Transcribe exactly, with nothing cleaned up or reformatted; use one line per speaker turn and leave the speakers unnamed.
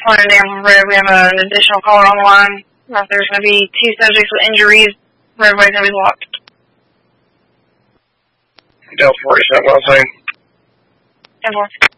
point of Danville Road, we have an additional caller on the line. Uh, there's going to be two subjects with injuries. Roadway's going to be blocked.
Delta forty-seven, well, same.
ten four.